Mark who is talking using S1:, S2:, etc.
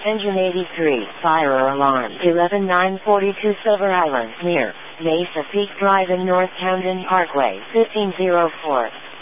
S1: Engine 83, fire alarm 11942 Silver Island, near Mesa Peak Drive in North Camden Parkway, 1504.